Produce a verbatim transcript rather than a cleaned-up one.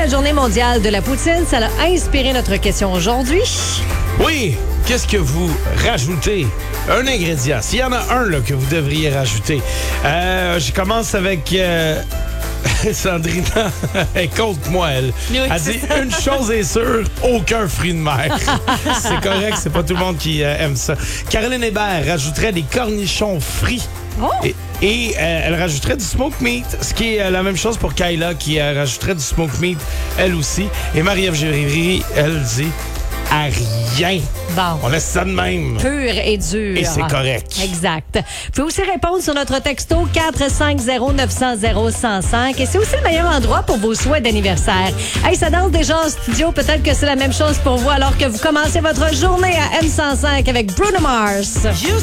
journée mondiale de la poutine. Ça a inspiré notre question aujourd'hui. Oui, qu'est-ce que vous rajoutez? Un ingrédient. S'il y en a un là, que vous devriez rajouter. Euh, je commence avec... Euh... Sandrina, elle compte moi, elle. Oui, elle dit une chose est sûre, aucun fruit de mer. C'est correct, c'est pas tout le monde qui euh, aime ça. Caroline Hébert rajouterait des cornichons frits. Oh! Et, et euh, elle rajouterait du smoked meat, ce qui est euh, la même chose pour Kayla, qui euh, rajouterait du smoked meat, elle aussi. Et Marie-Ève Gévry, elle dit à rien. Bon. On laisse ça de même. Pur et dur. Et c'est correct. Exact. Vous pouvez aussi répondre sur notre texto quatre cinq zéro neuf zéro zéro un zéro cinq. Et c'est aussi le meilleur endroit pour vos souhaits d'anniversaire. Hey, ça danse déjà en studio. Peut-être que c'est la même chose pour vous alors que vous commencez votre journée à M cent cinq avec Bruno Mars.